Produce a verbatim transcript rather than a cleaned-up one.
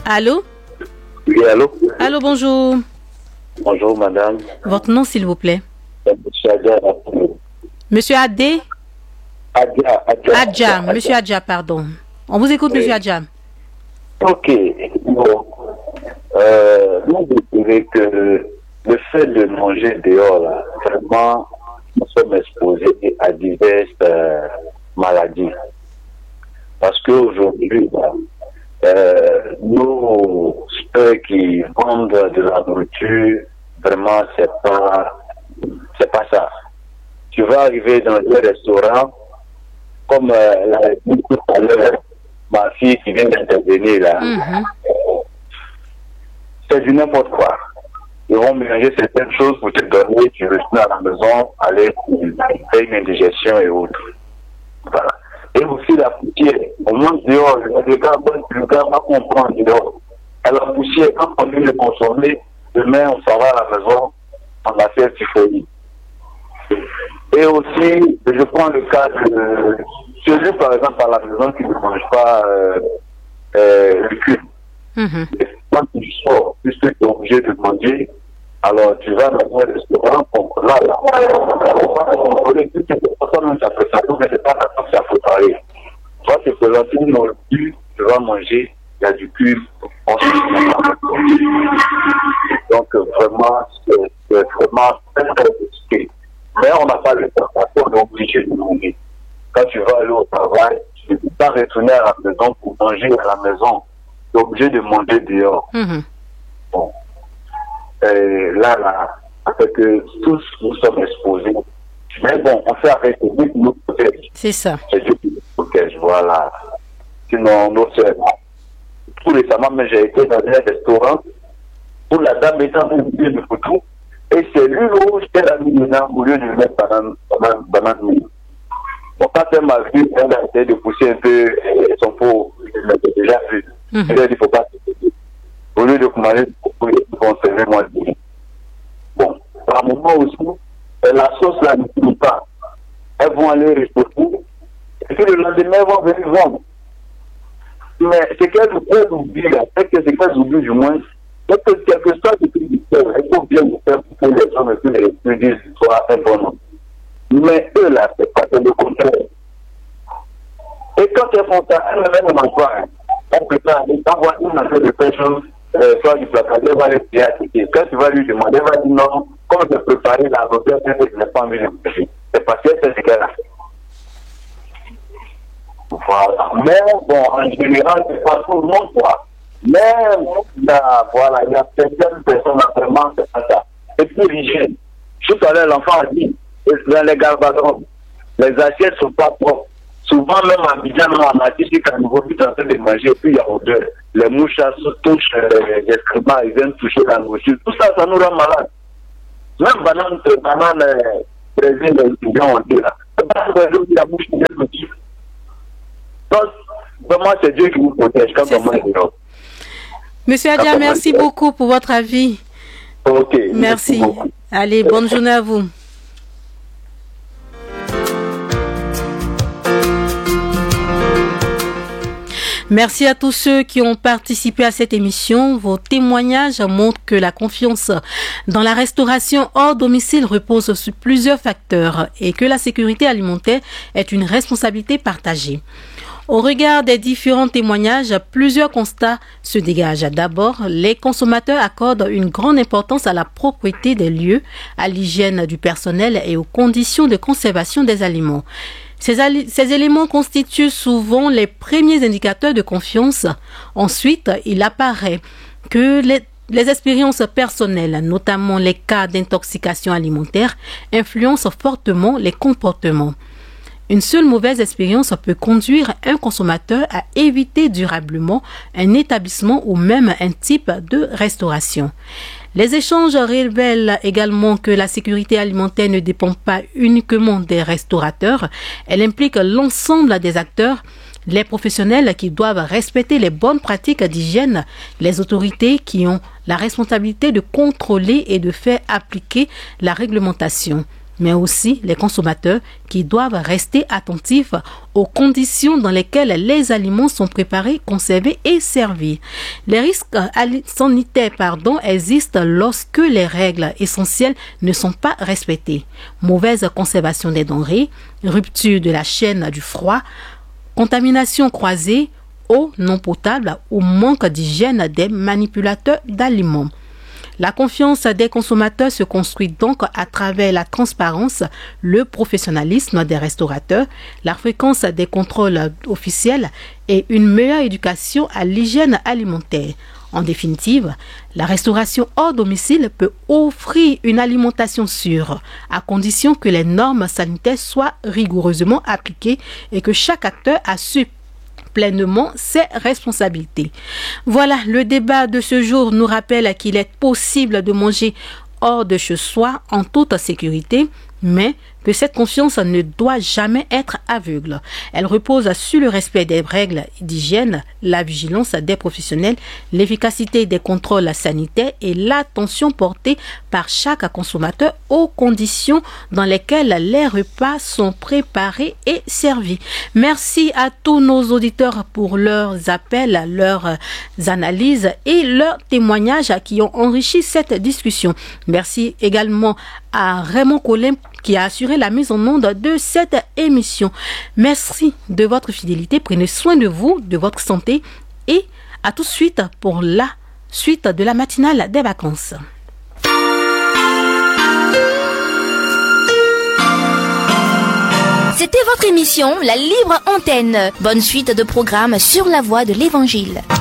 Allô? Oui, allô? Allô, bonjour. Bonjour, madame. Votre nom, s'il vous plaît? Monsieur Adja. Monsieur Adé? Adja. Adja. Adja. Monsieur Adja, pardon. On vous écoute, oui. Monsieur Adja. Ok. Bon. Euh, nous, vous direz que le fait de manger dehors, là, vraiment, nous sommes exposés à diverses euh, maladies. Parce qu'aujourd'hui, euh, nous, ceux qui vendent de la nourriture, vraiment, c'est pas, c'est pas ça. Tu vas arriver dans un restaurant, comme euh, l'a dit tout à l'heure, ma fille qui vient d'intervenir là, mm-hmm. c'est du n'importe quoi. Ils vont mélanger certaines choses pour te donner, tu retournes à la maison, aller faire une indigestion et autres. Voilà. Et aussi la poussière. Au moins dehors, le gars, le gars va comprendre dehors. Alors la poussière, quand on vient le consommer, demain on s'en va à la maison, on a fait typhoïde. Et aussi, je prends le cas de celui par exemple à la maison qui ne mange pas euh, euh, le cul. Mm-hmm. Quand tu sors, puisque tu es obligé de manger, alors tu vas dans un restaurant, là, là, on va contrôler tout ce que personne n'a fait ça, mais c'est pas la chose qu'il faut parler. Tu vas te présenter une nourriture, tu vas manger, il y a du cul, ensuite donc vraiment, c'est, c'est vraiment très très compliqué. Mais on n'a pas le temps, parce qu'on est obligé de manger. Quand tu vas aller au travail, tu ne peux pas retourner à la maison pour manger à la maison. Tu es obligé de manger dehors. Mm-hmm. Bon. Et là, là, parce que tous nous sommes exposés. Mais bon, on fait avec Dieu qui nous protège. C'est ça. C'est Dieu qui nous protège, voilà. Sinon, nous sommes. Tout récemment, mais j'ai été dans un restaurant où la dame était en train de dire de photo. Et c'est lui rouge qu'elle a mis dedans au lieu de le mettre banane, banane, banane mille. Bon, quand elle m'a vu, elle a essayé de pousser un peu son pot, je l'avais déjà vu. Mm-hmm. Elle a dit, il ne faut pas se poser. Au lieu de commander, il faut conserver moi le bruit. Bon, par moment aussi, la sauce là ne finit pas. Elles vont aller restaurer, et puis le lendemain, elles vont venir vendre. Mais ce qu'elles oublient là, c'est que ce qu'elles oublient du moins, c'est que quelque chose de plus difficile, il faut bien le faire pour que les gens et les plus disent soient un bon nom. Mais eux là, c'est pas le contraire. Et quand elles font ça, elles ne mangent pas. On peut pas aller avoir une affaire de personne, euh, soit du placard, elle va les priatiquer. Quand tu vas lui demander, elle va dire non, comme je préparais la recette, je n'ai pas envie de manger. C'est parce que c'est ce qu'elle a. Voilà. Mais bon, en général, c'est pas tout le monde, quoi. Mais là, voilà, il y a certaines personnes, vraiment, c'est pas ça. Et puis l'hygiène. Tout à l'heure, l'enfant a dit, dans les galvadrons, les assiettes ne sont pas propres. Souvent, même en Abidjan, en Matisse, quand nous sommes en train de manger, puis il y a odeur. Les mouches se touchent, les excréments, ils viennent toucher la nourriture. Tout ça, ça nous rend malade. Même banane, banane, brésil, les gens ont dit là. La bouche qui vient toucher. Donc, vraiment, c'est Dieu qui vous protège. Quand on mange dehors. Monsieur Adja, merci beaucoup pour votre avis. Ok. Merci. merci Allez, bonne journée à vous. Merci à tous ceux qui ont participé à cette émission. Vos témoignages montrent que la confiance dans la restauration hors domicile repose sur plusieurs facteurs et que la sécurité alimentaire est une responsabilité partagée. Au regard des différents témoignages, plusieurs constats se dégagent. D'abord, les consommateurs accordent une grande importance à la propreté des lieux, à l'hygiène du personnel et aux conditions de conservation des aliments. Ces, ali- ces éléments constituent souvent les premiers indicateurs de confiance. Ensuite, il apparaît que les Les expériences personnelles, notamment les cas d'intoxication alimentaire, influencent fortement les comportements. Une seule mauvaise expérience peut conduire un consommateur à éviter durablement un établissement ou même un type de restauration. Les échanges révèlent également que la sécurité alimentaire ne dépend pas uniquement des restaurateurs, elle implique l'ensemble des acteurs, les professionnels qui doivent respecter les bonnes pratiques d'hygiène, les autorités qui ont la responsabilité de contrôler et de faire appliquer la réglementation. mais aussi les consommateurs qui doivent rester attentifs aux conditions dans lesquelles les aliments sont préparés, conservés et servis. Les risques sanitaires pardon, existent lorsque les règles essentielles ne sont pas respectées. Mauvaise conservation des denrées, rupture de la chaîne du froid, contamination croisée, eau non potable ou manque d'hygiène des manipulateurs d'aliments. La confiance des consommateurs se construit donc à travers la transparence, le professionnalisme des restaurateurs, la fréquence des contrôles officiels et une meilleure éducation à l'hygiène alimentaire. En définitive, la restauration hors domicile peut offrir une alimentation sûre, à condition que les normes sanitaires soient rigoureusement appliquées et que chaque acteur assume pleinement ses responsabilités. Voilà, le débat de ce jour nous rappelle qu'il est possible de manger hors de chez soi en toute sécurité, mais que cette confiance ne doit jamais être aveugle. Elle repose sur le respect des règles d'hygiène, la vigilance des professionnels, l'efficacité des contrôles sanitaires et l'attention portée par chaque consommateur aux conditions dans lesquelles les repas sont préparés et servis. Merci à tous nos auditeurs pour leurs appels, leurs analyses et leurs témoignages qui ont enrichi cette discussion. Merci également à Raymond Collin qui a assuré la mise en onde de cette émission. Merci de votre fidélité. Prenez soin de vous, de votre santé et à tout de suite pour la suite de la matinale des vacances. C'était votre émission La Libre Antenne. Bonne suite de programmes sur la voie de l'Évangile.